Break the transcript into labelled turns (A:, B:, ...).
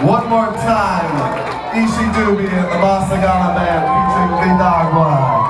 A: One more time, Ishi Dubi and the Masagana Band featuring Vidagwa.